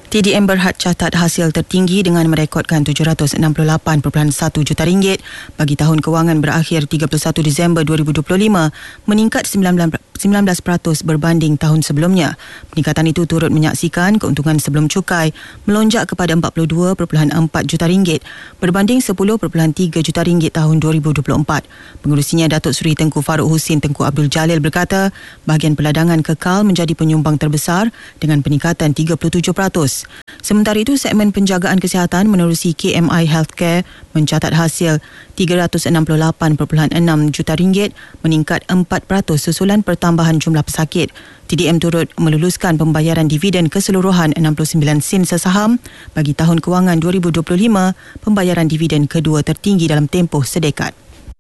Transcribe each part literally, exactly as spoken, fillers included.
T D M Berhad catat hasil tertinggi dengan merekodkan tujuh ratus enam puluh lapan perpuluhan satu juta ringgit bagi tahun kewangan berakhir tiga puluh satu Disember dua ribu dua puluh lima, meningkat sembilan belas peratus berbanding tahun sebelumnya. Peningkatan itu turut menyaksikan keuntungan sebelum cukai melonjak kepada empat puluh dua perpuluhan empat juta ringgit berbanding sepuluh perpuluhan tiga juta ringgit tahun dua ribu dua puluh empat. Pengurusinya Datuk Seri Tengku Farouk Husin Tengku Abdul Jalil berkata, bahagian peladangan kekal menjadi penyumbang terbesar dengan peningkatan tiga puluh tujuh peratus. Sementara itu, segmen penjagaan kesihatan menerusi K M I Healthcare mencatat hasil tiga ratus enam puluh lapan perpuluhan enam juta ringgit, meningkat empat peratus susulan pertambahan jumlah pesakit. T D M turut meluluskan pembayaran dividen keseluruhan enam puluh sembilan sen sesaham bagi tahun kewangan dua ribu dua puluh lima, pembayaran dividen kedua tertinggi dalam tempoh sedekad.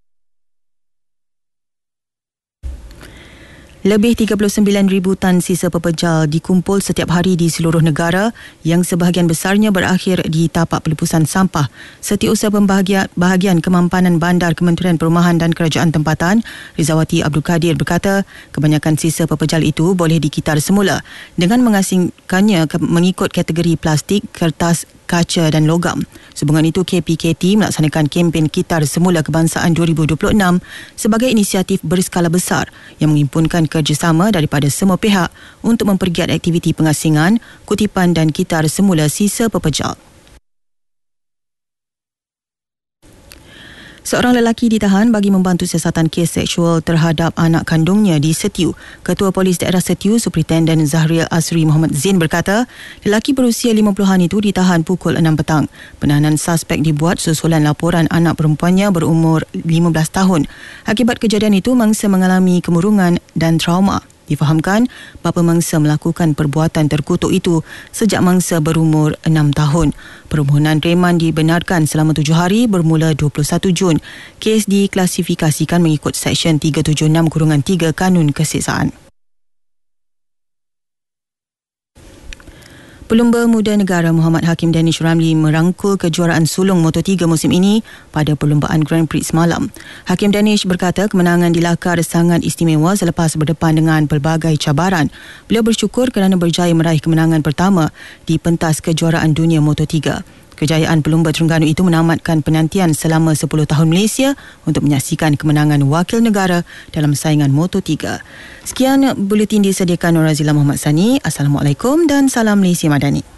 Lebih tiga puluh sembilan ribu tan sisa pepejal dikumpul setiap hari di seluruh negara yang sebahagian besarnya berakhir di tapak pelepasan sampah. Setiausaha Pembahagian Bahagian Kemampanan Bandar Kementerian Perumahan dan Kerajaan Tempatan, Rizawati Abdul Kadir berkata, kebanyakan sisa pepejal itu boleh dikitar semula dengan mengasingkannya mengikut kategori plastik, kertas, kaca dan logam. Sehubungan itu, K P K T melaksanakan kempen Kitar Semula Kebangsaan dua ribu dua puluh enam sebagai inisiatif berskala besar yang menghimpunkan kerjasama daripada semua pihak untuk mempergiat aktiviti pengasingan, kutipan dan kitar semula sisa pepejal. Seorang lelaki ditahan bagi membantu siasatan kes seksual terhadap anak kandungnya di Setiu. Ketua Polis Daerah Setiu, Superintenden Zahril Asri Muhammad Zain berkata, lelaki berusia lima puluhan itu ditahan pukul enam petang. Penahanan suspek dibuat susulan laporan anak perempuannya berumur lima belas tahun. Akibat kejadian itu, mangsa mengalami kemurungan dan trauma. Difahamkan, bapa mangsa melakukan perbuatan terkutuk itu sejak mangsa berumur enam tahun. Permohonan reman dibenarkan selama tujuh hari bermula dua puluh satu Jun. Kes diklasifikasikan mengikut Seksyen tiga tujuh enam tiga Kanun Keseksaan. Pelumba muda negara Muhammad Hakim Danish Ramli merangkul kejuaraan sulung Moto tiga musim ini pada perlumbaan Grand Prix semalam. Hakim Danish berkata kemenangan di Lakar sangat istimewa selepas berdepan dengan pelbagai cabaran. Beliau bersyukur kerana berjaya meraih kemenangan pertama di pentas kejuaraan dunia Moto tiga. Kejayaan pelumba Terengganu itu menamatkan penantian selama sepuluh tahun Malaysia untuk menyaksikan kemenangan wakil negara dalam saingan Moto tiga. Sekian buletin disediakan Nur Razila Muhammad Sani. Assalamualaikum dan salam Malaysia Madani.